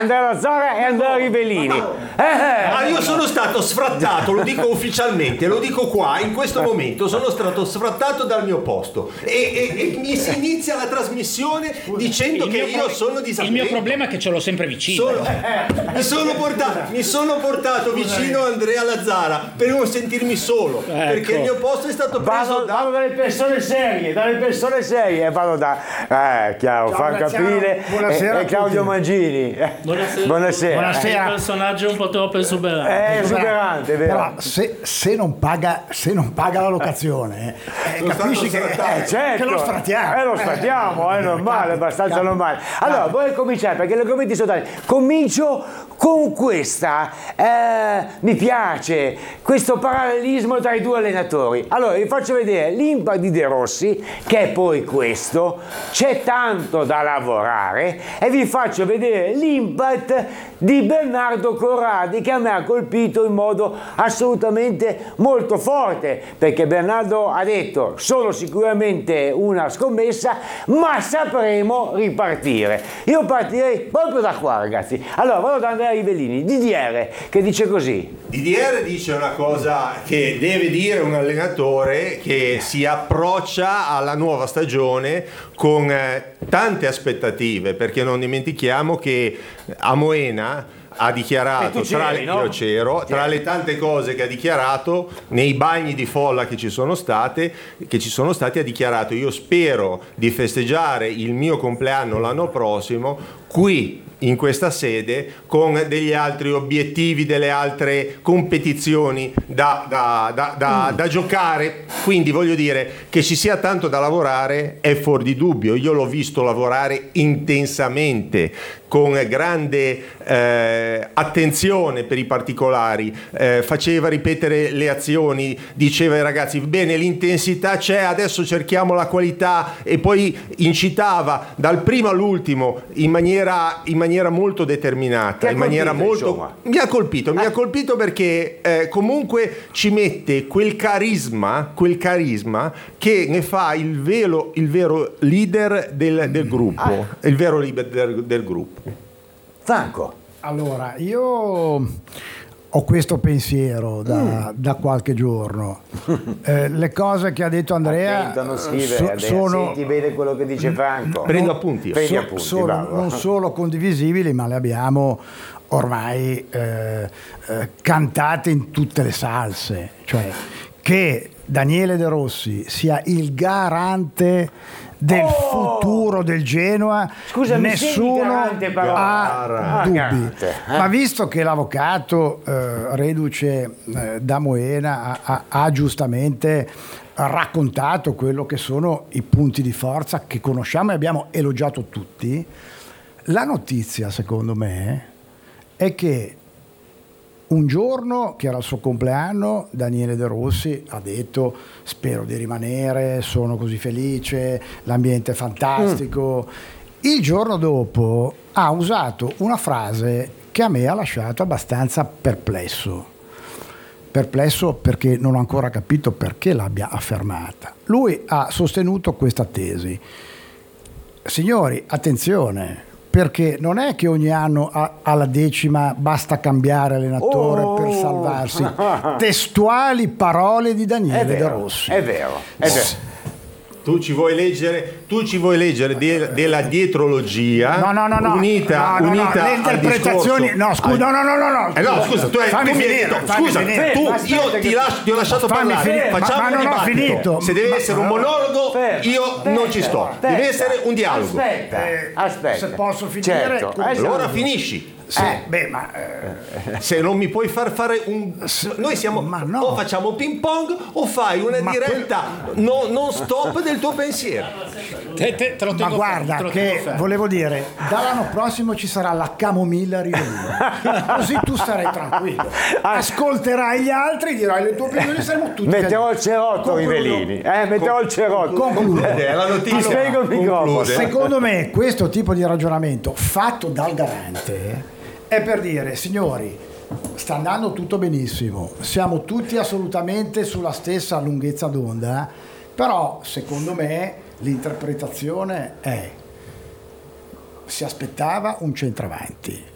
Andrea Lazzara e Andrea Rivellini. Ma io sono stato sfrattato, lo dico ufficialmente, lo dico qua, in questo momento sono stato sfrattato dal mio posto e mi si inizia la trasmissione dicendo che io sono disattento. Il mio problema è che ce l'ho sempre vicino. Mi sono portato vicino Andrea Lazzara per non sentirmi solo, perché il mio posto è stato preso vado dalle persone serie, vado da chiaro, far capire e Claudio Mangini. Buonasera. È un personaggio un po' troppo esuberante. È esuberante, vero? Però se non paga la locazione, capisci che lo sfrattiamo. Lo sfrattiamo, è normale, abbastanza normale. Allora, vuoi cominciare? Perché le commenti sono tanti. Comincio con questa. Mi piace questo parallelismo tra i due allenatori. Allora, vi faccio vedere l'impact di De Rossi, che è poi questo. C'è tanto da lavorare e vi faccio vedere l'impact di Bernardo Corradi, che a me ha colpito in modo assolutamente molto forte, perché Bernardo ha detto: sono sicuramente una scommessa, ma sapremo ripartire. Io partirei proprio da qua, ragazzi. Allora vado da Andrea Rivellini, DDR, che dice così. DDR dice una cosa che deve dire un allenatore che si approccia alla nuova stagione con tante aspettative, perché non dimentichiamo che a Moena ha dichiarato, tra le tante cose che ha dichiarato, nei bagni di folla che ci sono stati, ha dichiarato: io spero di festeggiare il mio compleanno l'anno prossimo qui in questa sede con degli altri obiettivi, delle altre competizioni da giocare. Quindi voglio dire che ci sia tanto da lavorare è fuori di dubbio. Io l'ho visto lavorare intensamente, con grande attenzione per i particolari, faceva ripetere le azioni, diceva ai ragazzi: bene, l'intensità c'è, adesso cerchiamo la qualità, e poi incitava dal primo all'ultimo in maniera molto determinata, mi ha colpito perché comunque ci mette quel carisma che ne fa il vero leader del gruppo, il vero leader del gruppo. Franco. Allora, io ho questo pensiero da qualche giorno. Le cose che ha detto Andrea sono... Senti bene quello che dice Franco. Prendo appunti. Non solo condivisibili, ma le abbiamo ormai cantate in tutte le salse. Cioè, che Daniele De Rossi sia il garante del futuro del Genoa, scusami, nessuno ha dubbi. Ma visto che l'avvocato reduce da Moena ha giustamente raccontato quello che sono i punti di forza che conosciamo e abbiamo elogiato tutti, la notizia secondo me è che un giorno, che era il suo compleanno, Daniele De Rossi ha detto: spero di rimanere, sono così felice, l'ambiente è fantastico. Il giorno dopo ha usato una frase che a me ha lasciato abbastanza perplesso perché non ho ancora capito perché l'abbia affermata. Lui ha sostenuto questa tesi: signori, attenzione, perché non è che ogni anno alla 10ª basta cambiare allenatore per salvarsi. Testuali parole di Daniele De Rossi. È vero. Tu ci vuoi leggere della dietrologia unita le interpretazioni. No, scusa, tu ti ho lasciato parlare. Facciamo un dibattito. Finito. Se deve essere un monologo, io non ci sto. Deve essere un dialogo. Aspetta. Se posso finire, certo. Allora finisci. Se non mi puoi far fare noi siamo o facciamo ping pong o fai una diretta non stop del tuo pensiero. Ma guarda che volevo dire, dall'anno prossimo ci sarà la camomilla Rivellini, così tu starai tranquillo, ascolterai gli altri, dirai le tue opinioni, saremo tutti. Metterò il cerotto Rivellini, metterò il cerotto. Conclude. La notizia. Ti spiego il microfono. Secondo me questo tipo di ragionamento fatto dal garante è per dire: signori, sta andando tutto benissimo, siamo tutti assolutamente sulla stessa lunghezza d'onda, però secondo me l'interpretazione è: si aspettava un centravanti,